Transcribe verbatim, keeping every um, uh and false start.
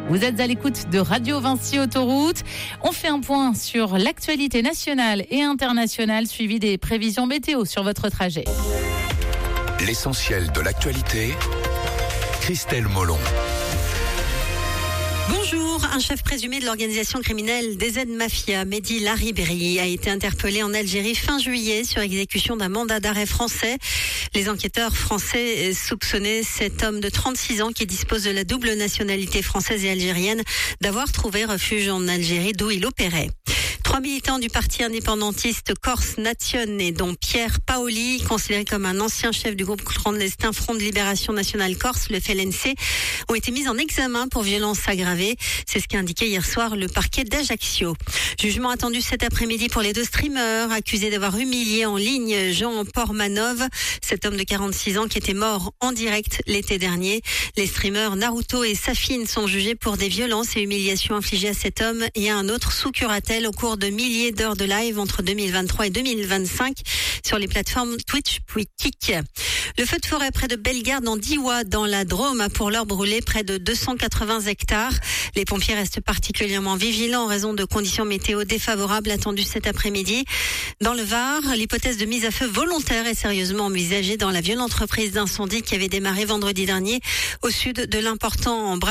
Vous êtes à l'écoute de Radio Vinci Autoroute. On fait un point sur l'actualité nationale et internationale, suivi des prévisions météo sur votre trajet. L'essentiel de l'actualité, Christelle Molon. Bonjour, un chef présumé de l'organisation criminelle D Z Mafia, Mehdi Larriberi, a été interpellé en Algérie fin juillet sur exécution d'un mandat d'arrêt français. Les enquêteurs français soupçonnaient cet homme de trente-six ans qui dispose de la double nationalité française et algérienne d'avoir trouvé refuge en Algérie d'où il opérait. Trois militants du parti indépendantiste Corse Nazione, dont Pierre Paoli, considéré comme un ancien chef du groupe clandestin Front de Libération Nationale Corse, le F L N C, ont été mis en examen pour violence aggravée. C'est ce qu'a indiqué hier soir le parquet d'Ajaccio. Jugement attendu cet après-midi pour les deux streamers accusés d'avoir humilié en ligne Jean Portmanov, cet homme de quarante-six ans qui était mort en direct l'été dernier. Les streamers Naruto et Safine sont jugés pour des violences et humiliations infligées à cet homme et à un autre sous curatelle au cours de milliers d'heures de live entre deux mille vingt-trois et deux mille vingt-cinq sur les plateformes Twitch puis Kik. Le feu de forêt près de Bellegarde en Diois dans la Drôme a pour l'heure brûlé près de deux cent quatre-vingts hectares. Les pompiers restent particulièrement vigilants en raison de conditions météo défavorables attendues cet après-midi. Dans le Var, l'hypothèse de mise à feu volontaire est sérieusement envisagée dans la violente reprise d'incendie qui avait démarré vendredi dernier au sud de l'important